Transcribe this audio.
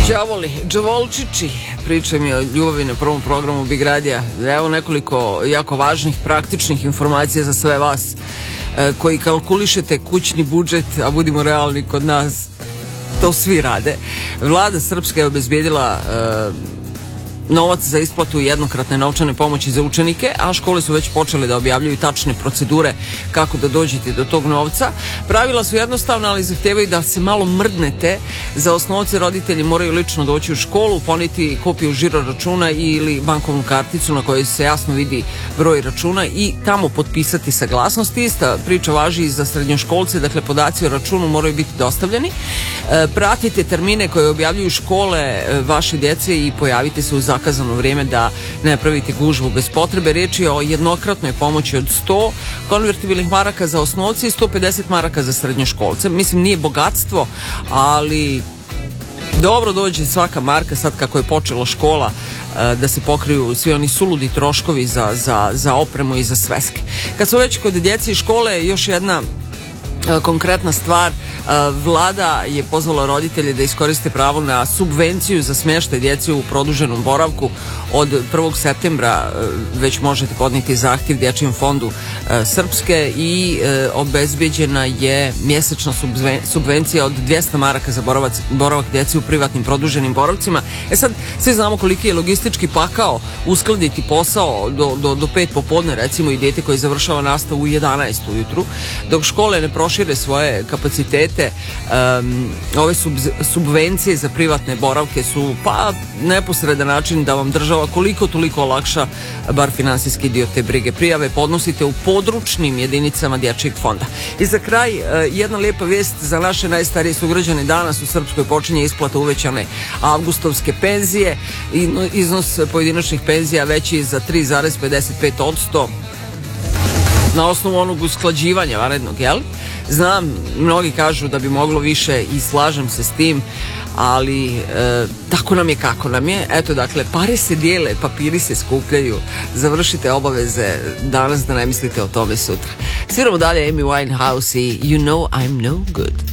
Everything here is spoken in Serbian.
Đavoli, đavolčići, priča mi o ljubavi na prvom programu Big Radija. Evo nekoliko jako važnih, praktičnih informacija za sve vas koji kalkulišete kućni budžet, a budimo realni, kod nas to svi rade. Vlada Srpska je obezbijedila novac za isplatu jednokratne novčane pomoći za učenike, a škole su već počele da objavljuju tačne procedure kako da dođete do tog novca. Pravila su jednostavna, ali zahtevaju da se malo mrdnete. Za osnovce roditelji moraju lično doći u školu, poneti kopiju žiro računa ili bankovnu karticu na kojoj se jasno vidi broj računa i tamo potpisati saglasnost. Ista priča važi i za srednjoškolce, dakle podaci o računu moraju biti dostavljeni. Pratite termine koje objavljuju škole vaše djece i pojavite se u zakazano vrijeme da ne pravite gužvu bez potrebe. Riječ je o jednokratnoj pomoći od 100 konvertibilnih maraka za osnovce i 150 maraka za srednjoškolce. Mislim, nije bogatstvo, ali dobro dođe svaka marka sad kako je počela škola da se pokriju svi oni suludi troškovi za opremu i za sveske. Kad smo već kod djece i škole, još jedna konkretna stvar. Vlada je pozvala roditelje da iskoriste pravo na subvenciju za smještaj djece u produženom boravku. Od 1. septembra već možete podnijeti zahtjev Dječjem fondu Srpske i obezbeđena je mjesečna subvencija od 200 maraka za boravak djece u privatnim produženim boravcima. Sad, svi znamo koliki je logistički pakao uskladiti posao do 5 popodne, recimo, i dijete koji završava nastavu u 11 ujutru, dok škole ne prošire svoje kapacitete. Ove subvencije za privatne boravke su neposredan način da vam država koliko toliko olakša bar finansijski dio te brige. Prijave podnosite u područnim jedinicama Dječjeg fonda. I za kraj, jedna lijepa vijest za naše najstarije sugrađane. Danas u Srpskoj počinje isplata uvećane avgustovske penzije. Iznos pojedinačnih penzija veći je za 3,55% na osnovu onog usklađivanja vanrednog, jel? Znam, mnogi kažu da bi moglo više i slažem se s tim, ali tako nam je kako nam je. Eto, dakle, pare se dijele, papiri se skupljaju. Završite obaveze danas da ne mislite o tome sutra. Sviramo dalje Amy Winehouse i You Know I'm No Good.